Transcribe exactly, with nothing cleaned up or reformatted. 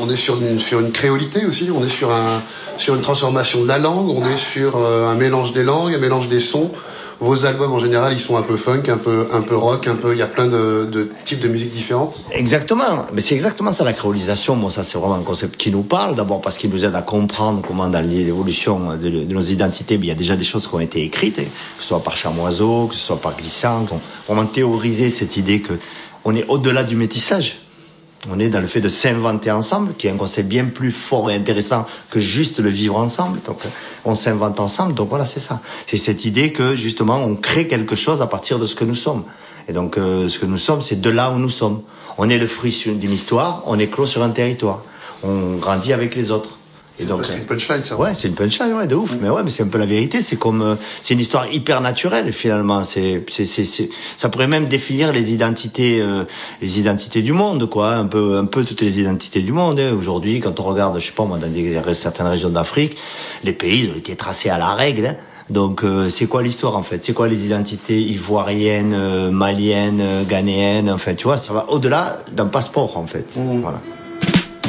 on est sur une, sur une créolité aussi, on est sur, un, sur une transformation de la langue, on est sur euh, un mélange des langues, un mélange des sons. Vos albums en général, ils sont un peu funk, un peu, un peu rock, un peu, il y a plein de, de types de musique différentes. Exactement, mais c'est exactement ça la créolisation. Bon, ça c'est vraiment un concept qui nous parle, d'abord parce qu'il nous aide à comprendre comment dans l'évolution de, de nos identités, il y a déjà des choses qui ont été écrites, que ce soit par Chamoiseau, que ce soit par Glissant, qu'on vraiment théorisé cette idée que on est au-delà du métissage. On est dans le fait de s'inventer ensemble, qui est un concept bien plus fort et intéressant que juste le vivre ensemble. Donc, on s'invente ensemble. Donc voilà, c'est ça. C'est cette idée que justement, on crée quelque chose à partir de ce que nous sommes. Et donc, euh, ce que nous sommes, c'est de là où nous sommes. On est le fruit d'une histoire. On est clos sur un territoire. On grandit avec les autres. Et donc, c'est une punchline, ça. Ouais, c'est une punchline, ouais, de ouf. Mmh. Mais ouais, mais c'est un peu la vérité. C'est comme, euh, c'est une histoire hyper naturelle, finalement. C'est, c'est, c'est, c'est, ça pourrait même définir les identités, euh, les identités du monde, quoi. Un peu, un peu toutes les identités du monde, hein. Aujourd'hui, quand on regarde, je sais pas, moi, dans des, certaines régions d'Afrique, les pays ont été tracés à la règle, hein. Donc, euh, c'est quoi l'histoire, en fait? C'est quoi les identités ivoiriennes, euh, maliennes, euh, ghanéennes? Enfin, tu vois, ça va au-delà d'un passeport, en fait. Mmh. Voilà.